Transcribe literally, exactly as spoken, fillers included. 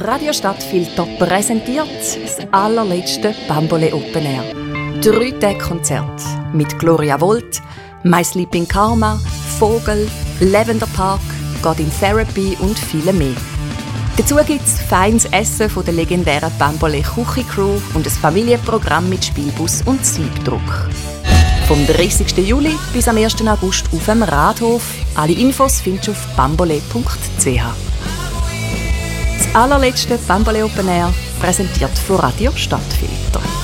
Radio Stadtfilter präsentiert das allerletzte Bambole Open Air. Drei Tage Konzert mit Gloria Volt, My Sleeping Karma, Vogel, Lavender Park, God in Therapy und viele mehr. Dazu gibt es feines Essen von der legendären Bambole Küche Crew und ein Familienprogramm mit Spielbus und Siebdruck. Vom dreißigsten Juli bis am ersten August auf dem Rathof. Alle Infos findest du auf bambole punkt c h. Das allerletzte Bambole Open Air, präsentiert von Radio Stadtfilter.